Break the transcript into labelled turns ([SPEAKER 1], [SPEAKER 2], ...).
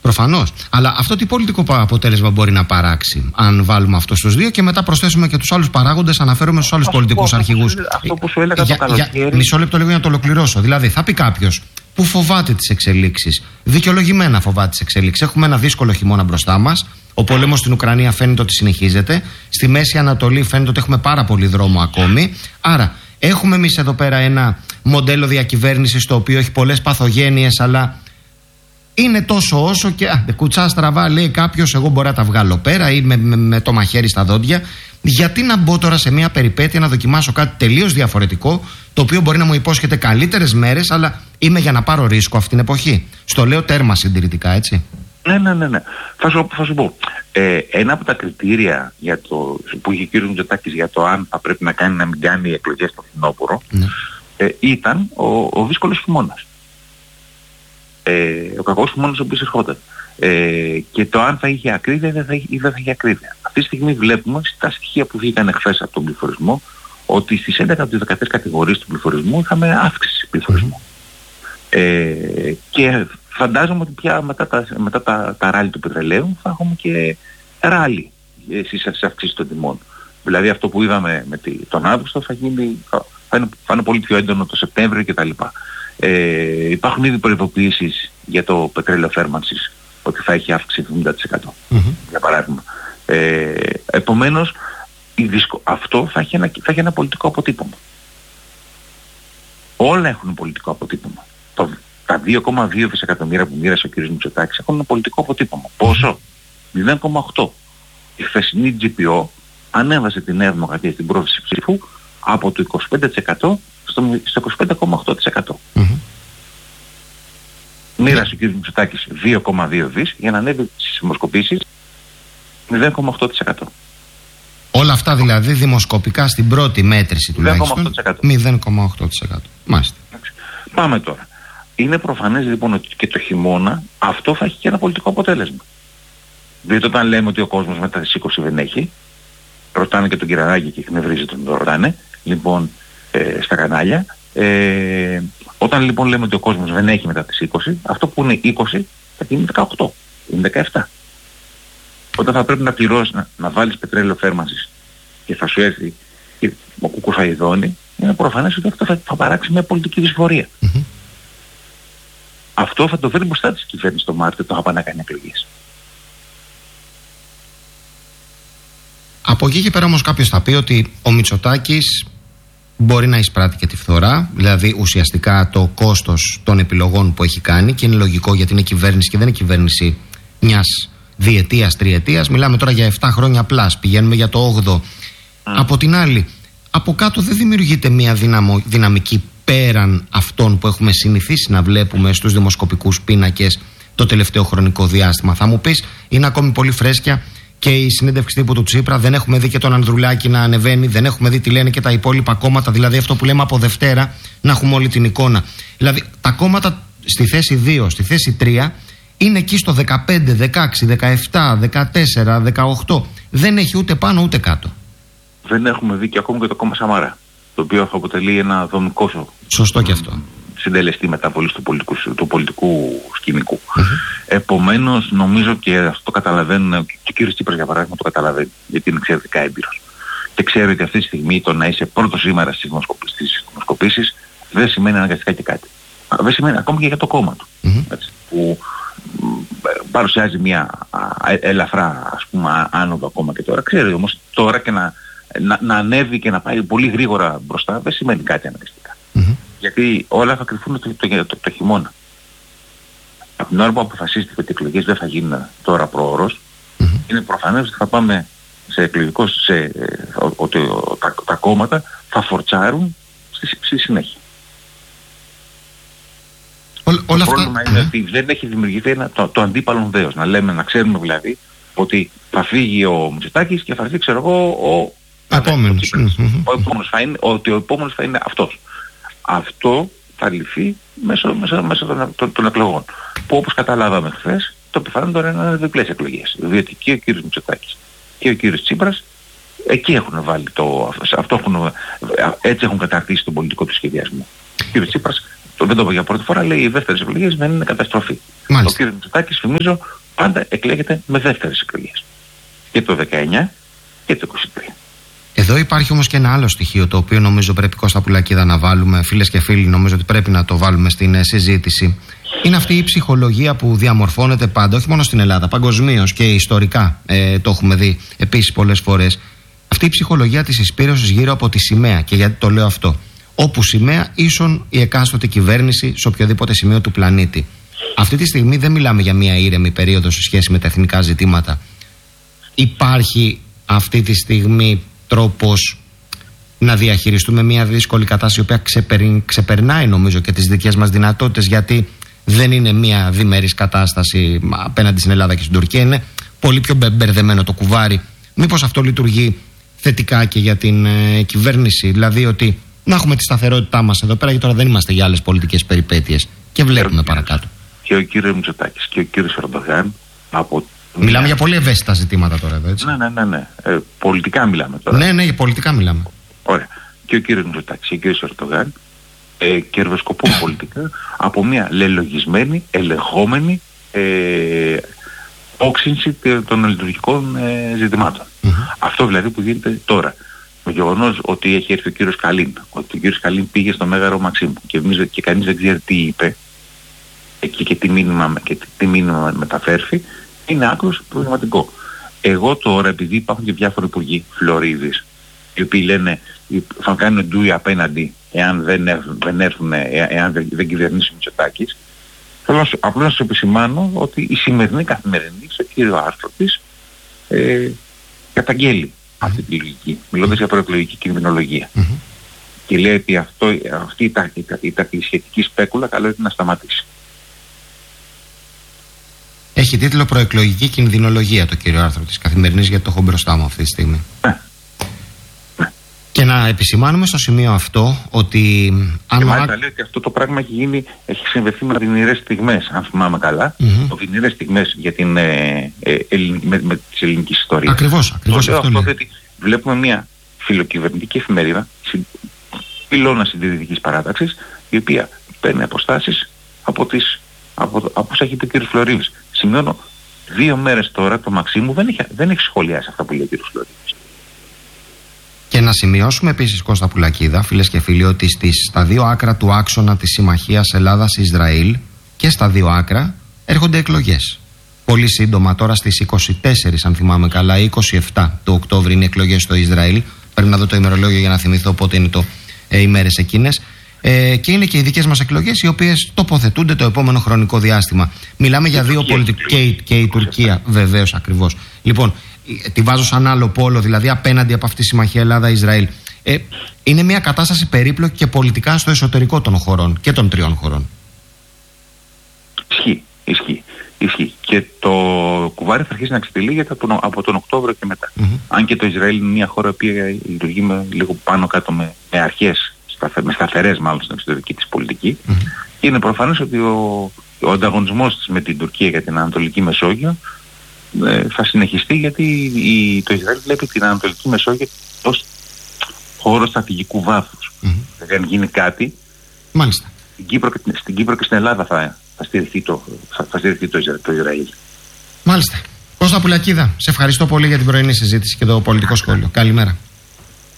[SPEAKER 1] Προφανώς. Αλλά αυτό τι πολιτικό αποτέλεσμα μπορεί να παράξει, αν βάλουμε αυτό στους δύο και μετά προσθέσουμε και τους άλλους παράγοντες, αναφέρομαι στους άλλους πολιτικούς αρχηγούς.
[SPEAKER 2] Αυτό που σου έλεγα το καλοκαίρι.
[SPEAKER 1] Μισό λεπτό λίγο για να το ολοκληρώσω. Δηλαδή, θα πει κάποιος που φοβάται τις εξελίξεις, δικαιολογημένα φοβάται τις εξελίξεις. Έχουμε ένα δύσκολο χειμώνα μπροστά μας. Ο πόλεμος στην Ουκρανία φαίνεται ότι συνεχίζεται. Στη Μέση Ανατολή φαίνεται ότι έχουμε πάρα πολύ δρόμο ακόμη. Άρα, έχουμε εμείς εδώ πέρα ένα μοντέλο διακυβέρνησης το οποίο έχει πολλές παθογένειες, αλλά είναι τόσο όσο και κουτσά στραβά, λέει κάποιος, εγώ μπορώ να τα βγάλω πέρα ή με το μαχαίρι στα δόντια. Γιατί να μπω τώρα σε μια περιπέτεια να δοκιμάσω κάτι τελείως διαφορετικό, το οποίο μπορεί να μου υπόσχεται καλύτερες μέρες, αλλά είμαι για να πάρω ρίσκο αυτή την εποχή. Στο λέω τέρμα συντηρητικά, έτσι.
[SPEAKER 2] Ναι. Θα σου πω. Ένα από τα κριτήρια που είχε ο κ. Μητσοτάκης για το αν θα πρέπει να κάνει να μην κάνει εκλογές στο φθινόπωρο, ήταν ο δύσκολος χειμώνας. Ο κακός χειμώνας ο οποίος ερχόταν. Και το αν θα είχε ακρίβεια ή δεν θα είχε ακρίβεια. Αυτή τη στιγμή βλέπουμε στα στοιχεία που βγήκαν χθες από τον πληθωρισμό ότι στις 11 από τις 13 κατηγορίες του πληθωρισμού είχαμε αύξηση πληθωρισμού. Και φαντάζομαι ότι πια μετά τα ράλι του πετρελαίου θα έχουμε και ράλι στις αυξήσεις των τιμών. Δηλαδή αυτό που είδαμε με τον Αύγουστο θα είναι πολύ πιο έντονο το Σεπτέμβριο κτλ. Υπάρχουν ήδη προειδοποιήσεις για το πετρέλαιο θέρμανσης ότι θα έχει αύξηση 70%, για παράδειγμα. Επομένως, αυτό θα έχει ένα πολιτικό αποτύπωμα. Όλα έχουν πολιτικό αποτύπωμα. Τα 2,2 δισεκατομμύρια που μοίρασε ο κ. Μητσοτάκης έχουν ένα πολιτικό αποτύπωμα. Πόσο? 0,8. Η χθεσινή GPO ανέβασε τη Νέα Δημοκρατία στην πρόθεση ψήφου από το 25% στο 25,8%. Μοίρασε ο κ. Μητσοτάκης 2,2 δις για να ανέβει στις δημοσκοπήσεις 0,8%.
[SPEAKER 1] Όλα αυτά δηλαδή δημοσκοπικά στην πρώτη μέτρηση τουλάχιστον 0,8%. Μάλιστα.
[SPEAKER 2] Πάμε τώρα. Είναι προφανές λοιπόν ότι και το χειμώνα αυτό θα έχει και ένα πολιτικό αποτέλεσμα. Διότι όταν λέμε ότι ο κόσμος μετά τις 20 δεν έχει, ρωτάνε και τον Κυρανάκη και εκνευρίζεται τον ρωτάνε, λοιπόν στα κανάλια. Όταν λοιπόν λέμε ότι ο κόσμος δεν έχει μετά τις 20, αυτό που είναι 20 θα γίνει 18, είναι 17. Όταν θα πρέπει να πληρώσεις, να βάλεις πετρέλαιο θέρμανσης και θα σου έρθει ο κουκουφαϊδόνι, είναι προφανές ότι αυτό θα παράξει μια πολιτική δυσφορία. Αυτό θα το φέρει μπροστά της κυβέρνησης το Μάρτιο, το θα πάει να κάνει εκλογές.
[SPEAKER 1] Από εκεί και πέρα όμως κάποιος θα πει ότι ο Μητσοτάκης μπορεί να εισπράττει και τη φθορά, δηλαδή ουσιαστικά το κόστος των επιλογών που έχει κάνει, και είναι λογικό γιατί είναι κυβέρνηση και δεν είναι κυβέρνηση μιας διετίας, τριετίας. Μιλάμε τώρα για 7 χρόνια πλάς, πηγαίνουμε για το 8ο. Από την άλλη, από κάτω δεν δημιουργείται μια δυναμική πέραν αυτών που έχουμε συνηθίσει να βλέπουμε στους δημοσκοπικούς πίνακες το τελευταίο χρονικό διάστημα. Θα μου πεις, είναι ακόμη πολύ φρέσκια και η συνέντευξη τύπου του Τσίπρα, δεν έχουμε δει και τον Ανδρουλάκη να ανεβαίνει, δεν έχουμε δει τι λένε και τα υπόλοιπα κόμματα, δηλαδή αυτό που λέμε από Δευτέρα, να έχουμε όλη την εικόνα. Δηλαδή τα κόμματα στη θέση 2, στη θέση 3 είναι εκεί στο 15, 16, 17, 14, 18. Δεν έχει ούτε πάνω ούτε κάτω.
[SPEAKER 2] Δεν έχουμε δει και ακόμη και το κόμμα Σαμαρά, το οποίο θα αποτελεί ένα δομικό
[SPEAKER 1] σωστό και αυτό
[SPEAKER 2] συντελεστή μεταβολής του πολιτικού σκηνικού. Επομένως νομίζω και αυτό το καταλαβαίνουν και ο κ. Τσίπρας για παράδειγμα το καταλαβαίνει, γιατί είναι εξαιρετικά έμπειρος και ξέρει ότι αυτή τη στιγμή το να είσαι πρώτος σήμερα στις δημοσκοπήσεις δεν σημαίνει αναγκαστικά και κάτι. Δεν σημαίνει ακόμη και για το κόμμα του, έτσι, που παρουσιάζει μια ελαφρά ας πούμε άνοδο ακόμα και τώρα. Ξέρει όμως τώρα και να ανέβει και να πάει πολύ γρήγορα μπροστά δεν σημαίνει κάτι αναγκαστικά. Γιατί όλα θα κρυφούν το χειμώνα. Από την ώρα που αποφασίστηκε ότι οι εκλογές δεν θα γίνουν τώρα προώρως, είναι προφανές ότι θα πάμε σε εκλογικό, ότι τα κόμματα θα φορτσάρουν στη συνέχεια. Το πρόβλημα είναι ότι δεν έχει δημιουργηθεί το αντίπαλο δέος. Να ξέρουμε δηλαδή ότι θα φύγει ο Μητσοτάκης και θα έρθει ξέρω εγώ ο επόμενος. Ότι ο επόμενος θα είναι αυτός. Αυτό θα λυθεί μέσω των εκλογών. Που όπως καταλάβαμε χθες, το πιθανό τώρα είναι διπλές εκλογές. Διότι και ο κύριος Μητσοτάκης και ο κύριος Τσίπρας εκεί έχουν βάλει έτσι έχουν καταρτήσει τον πολιτικό του σχεδιασμό. Ο κύριος Τσίπρας, δεν το πω για πρώτη φορά, λέει οι δεύτερες εκλογές δεν είναι καταστροφή.
[SPEAKER 1] Μάλιστα.
[SPEAKER 2] Ο κύριος Μητσοτάκης, θυμίζω, πάντα εκλέγεται με δεύτερες εκλογές. Και το 19 και το 23.
[SPEAKER 1] Εδώ υπάρχει όμως και ένα άλλο στοιχείο το οποίο νομίζω πρέπει, Κώστα Πουλακίδα, να βάλουμε, φίλες και φίλοι, νομίζω ότι πρέπει να το βάλουμε στην συζήτηση. Είναι αυτή η ψυχολογία που διαμορφώνεται πάντα, όχι μόνο στην Ελλάδα, παγκοσμίως και ιστορικά, το έχουμε δει επίσης πολλές φορές. Αυτή η ψυχολογία της εισπύρωσης γύρω από τη σημαία. Και γιατί το λέω αυτό? Όπου σημαία ίσον η εκάστοτε κυβέρνηση σε οποιοδήποτε σημείο του πλανήτη. Αυτή τη στιγμή δεν μιλάμε για μια ήρεμη περίοδο σε σχέση με τα εθνικά ζητήματα. Υπάρχει αυτή τη στιγμή τρόπος να διαχειριστούμε μια δύσκολη κατάσταση, η οποία ξεπερνάει νομίζω και τις δικές μας δυνατότητες, γιατί δεν είναι μια διμερής κατάσταση απέναντι στην Ελλάδα και στην Τουρκία, είναι πολύ πιο μπερδεμένο το κουβάρι. Μήπως αυτό λειτουργεί θετικά και για την κυβέρνηση, δηλαδή ότι να έχουμε τη σταθερότητά μας εδώ πέρα, γιατί τώρα δεν είμαστε για άλλες πολιτικές περιπέτειες και βλέπουμε παρακάτω.
[SPEAKER 2] Και ο κύριος Μητσοτάκης και ο κύριος Ερντογάν από...
[SPEAKER 1] Μιλάμε για πολύ ευαίσθητα ζητήματα τώρα εδώ, έτσι.
[SPEAKER 2] Ναι. Πολιτικά μιλάμε τώρα.
[SPEAKER 1] Ναι, για πολιτικά μιλάμε.
[SPEAKER 2] Ωραία. Και ο κύριος Μητσοτάκης και ο κύριος Ερντογάν κερδοσκοπούν πολιτικά από μια λελογισμένη, ελεγχόμενη όξυνση των λειτουργικών ζητημάτων. Αυτό δηλαδή που γίνεται τώρα. Το γεγονός ότι έχει έρθει ο κύριος Καλίν, ότι ο κύριος Καλίν πήγε στο Μέγαρο Μαξίμου και κανείς δεν ξέρει τι είπε και τι μήνυμα μεταφέρθη, είναι άκρως προβληματικό. Εγώ τώρα, επειδή υπάρχουν και διάφοροι υπουργοί, Φλωρίδης, οι οποίοι λένε θα κάνουν ντούι απέναντι εάν δεν κυβερνήσει ο Μητσοτάκης, θέλω απλώς να σου επισημάνω ότι η σημερινή Καθημερινή, στο κύριο άρθρο της, καταγγέλει αυτή τη λογική, μιλώντας για προεκλογική κινδυνολογία. Και λέει ότι αυτή η σχετική σπέκουλα καλό είναι να σταματήσει.
[SPEAKER 1] Έχει τίτλο «Προεκλογική κινδυνολογία» το κύριο άρθρο της Καθημερινής, γιατί το έχω μπροστά μου αυτή τη στιγμή. Και να επισημάνουμε στο σημείο αυτό ότι...
[SPEAKER 2] Και μάλιστα λέει ότι αυτό το πράγμα έχει συμβεθεί με οδυνηρές στιγμές, αν θυμάμαι καλά. Οδυνηρές στιγμές για με τις ελληνικές ιστορίες.
[SPEAKER 1] Ακριβώς αυτό λέει.
[SPEAKER 2] Γιατί βλέπουμε μια φιλοκυβερνητική εφημερίδα, πυλώνα συντηρητικής παράταξης, η οποία παίρνει αποστάσεις από όσα έχει πει ο κ. Φλωρίδης. Σημειώνω, 2 μέρες τώρα το Μαξίμου δεν έχει σχολιάσει αυτά που λέει ο κ. Φλωρίδης.
[SPEAKER 1] Και να σημειώσουμε επίσης, Κώστα Πουλακίδα, φίλες και φίλοι, ότι στα 2 άκρα του άξονα της συμμαχίας Ελλάδας-Ισραήλ και στα 2 άκρα έρχονται εκλογές. Πολύ σύντομα, τώρα στις 24, αν θυμάμαι καλά, 27 του Οκτώβρη είναι εκλογές στο Ισραήλ. Πρέπει να δω το ημερολόγιο για να θυμηθώ πότε είναι οι ημέρες εκείνες. Και είναι και οι δικές μας εκλογές, οι οποίες τοποθετούνται το επόμενο χρονικό διάστημα. Μιλάμε για 2 πολιτικές. Και η Τουρκία, βεβαίως, ακριβώς. Λοιπόν, τη βάζω σαν άλλο πόλο, δηλαδή απέναντι από αυτή τη συμμαχία Ελλάδα-Ισραήλ. Είναι μια κατάσταση περίπλοκη και πολιτικά στο εσωτερικό των χωρών και των 3 χωρών.
[SPEAKER 2] Ισχύει. Και το κουβάρι θα αρχίσει να ξετυλίγεται από τον Οκτώβριο και μετά. Αν και το Ισραήλ είναι μια χώρα που λειτουργεί λίγο πάνω κάτω με αρχές, με σταθερές μάλλον στην εξωτερική της πολιτική. Και είναι προφανές ότι ο ανταγωνισμός της με την Τουρκία για την Ανατολική Μεσόγειο θα συνεχιστεί, γιατί το Ισραήλ βλέπει την Ανατολική Μεσόγειο ως χώρο στρατηγικού βάθους. Δηλαδή αν γίνει κάτι,
[SPEAKER 1] μάλιστα,
[SPEAKER 2] στην Κύπρο και στην Ελλάδα θα στηριχθεί το Ισραήλ.
[SPEAKER 1] Μάλιστα. Κώστα Πουλακίδα, σε ευχαριστώ πολύ για την πρωινή συζήτηση και το πολιτικό σχόλιο. Καλημέρα.